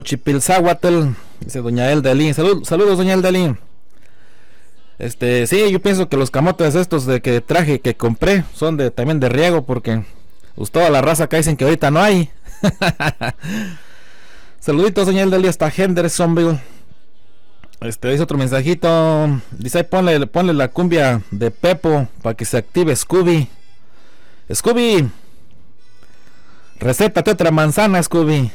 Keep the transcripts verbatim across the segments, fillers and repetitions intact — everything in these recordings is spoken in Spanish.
Chipilzáhuatl, dice doña Eldelín. Salud, saludos, doña Eldelín. Este, sí, yo pienso que los camotes estos de que traje, que compré, son de también de riego, porque pues toda la raza acá dicen que ahorita no hay. Saluditos, doña Eldelín, hasta Hendersonville. Este, dice otro mensajito. Dice, ahí ponle, ponle la cumbia de Pepo para que se active Scooby. Scooby, recétate otra manzana, Scooby.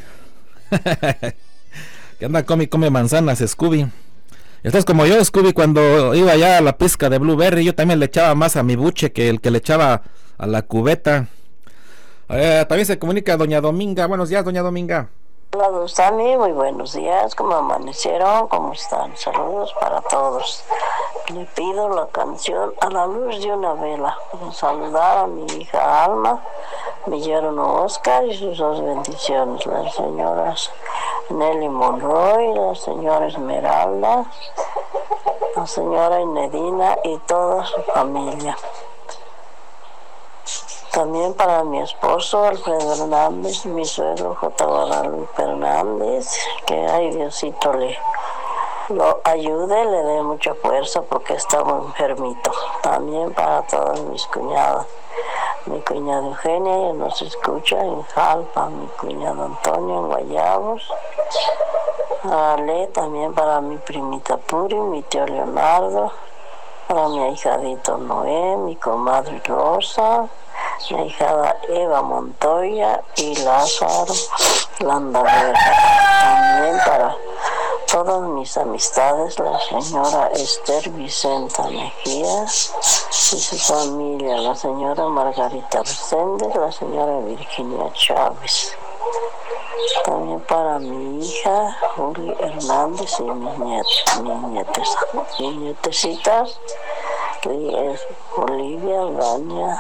Que anda come come manzanas, Scooby. Estás como yo, Scooby, cuando iba allá a la pesca de Blueberry, yo también le echaba más a mi buche que el que le echaba a la cubeta. Eh, también se comunica doña Dominga. Buenos días, doña Dominga. Hola, Dustani, muy buenos días. ¿Cómo amanecieron? ¿Cómo están? Saludos para todos. Le pido la canción A la luz de una vela para saludar a mi hija Alma, mi yerno Oscar y sus dos bendiciones, las señoras Nelly Monroy, la señora Esmeralda, la señora Inedina y toda su familia. También para mi esposo Alfredo Hernández, mi suegro J. Guadalupe Hernández, que ay Diosito le lo ayude, le dé mucha fuerza porque está muy enfermito. También para todas mis cuñadas, mi cuñada Eugenia, ya nos escucha en Jalpa, mi cuñado Antonio en Guayabos, Ale, también para mi primita Puri, mi tío Leonardo, para mi ahijadito Noé, mi comadre Rosa, mi ahijada Eva Montoya y Lázaro Landavera. También para todas mis amistades, la señora Esther Vicenta Mejía y su familia, la señora Margarita Reséndez, la señora Virginia Chávez. También para mi hija Juli Hernández y mis nietos, mis nietes, mis nietecitas, Olivia, Dania,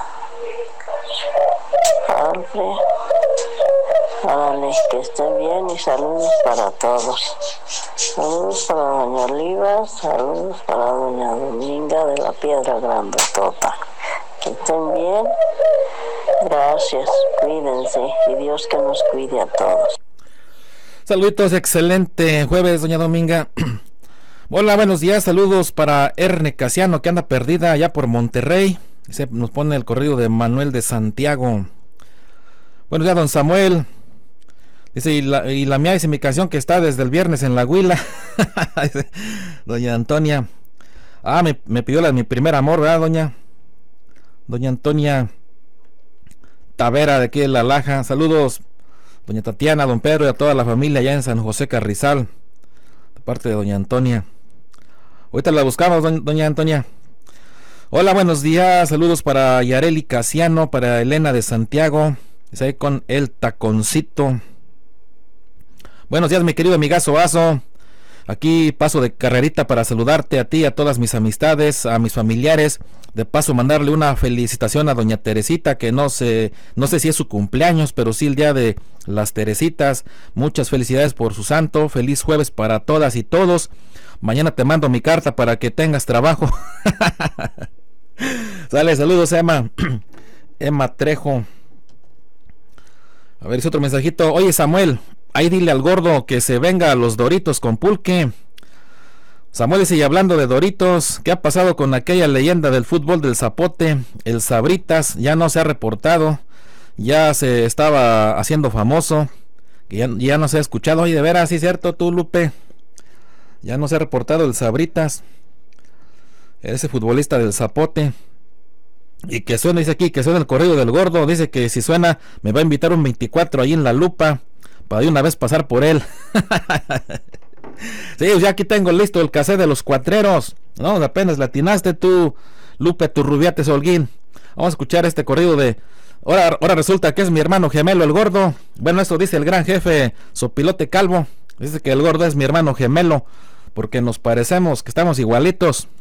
Alfred. Órale, que estén bien y saludos para todos. Saludos para doña Oliva, saludos para doña Dominga de la Piedra Grandotota. Que estén bien. Gracias, cuídense y Dios que nos cuide a todos. Saluditos, excelente jueves, doña Dominga. Hola, buenos días, saludos para Erne Casiano, que anda perdida allá por Monterrey. Se nos pone el corrido de Manuel de Santiago. Buenos días, don Samuel. Dice, y la, y la mía dice mi canción que está desde el viernes en la Huila. Doña Antonia. Ah, me, me pidió la de mi primer amor, ¿verdad, doña? Doña Antonia Tavera de aquí de La Laja. Saludos, doña Tatiana, don Pedro y a toda la familia allá en San José Carrizal. De parte de doña Antonia. Ahorita la buscamos, do, doña Antonia. Hola, buenos días. Saludos para Yareli Casiano, para Elena de Santiago. Dice ahí con el taconcito. Buenos días, mi querido amigazo Azo. Aquí paso de carrerita para saludarte a ti, a todas mis amistades, a mis familiares. De paso mandarle una felicitación a doña Teresita, que no sé, no sé si es su cumpleaños, pero sí el día de las Teresitas. Muchas felicidades por su santo. Feliz jueves para todas y todos. Mañana te mando mi carta para que tengas trabajo. Sale, saludos, Emma. Emma Trejo. A ver, es otro mensajito. Oye, Samuel, ahí dile al gordo que se venga a los Doritos con pulque. Samuel dice, y hablando de Doritos, ¿qué ha pasado con aquella leyenda del fútbol del Zapote? El Sabritas ya no se ha reportado, ya se estaba haciendo famoso, que ya, ya no se ha escuchado. Oye, de veras, sí es cierto, tú, Lupe, ya no se ha reportado el Sabritas, ese futbolista del Zapote. Y que suena, dice aquí, que suena el correo del gordo, dice que si suena, me va a invitar un veinticuatro ahí en La Lupa, para de una vez pasar por él. Sí, ya aquí tengo listo el cassette de los cuatreros. No, apenas latinaste tú, Lupe, tu rubiate Holguín. Vamos a escuchar este corrido de... Ahora, ahora resulta que es mi hermano gemelo, el gordo. Bueno, esto dice el gran jefe Sopilote Calvo. Dice que el gordo es mi hermano gemelo, porque nos parecemos, que estamos igualitos.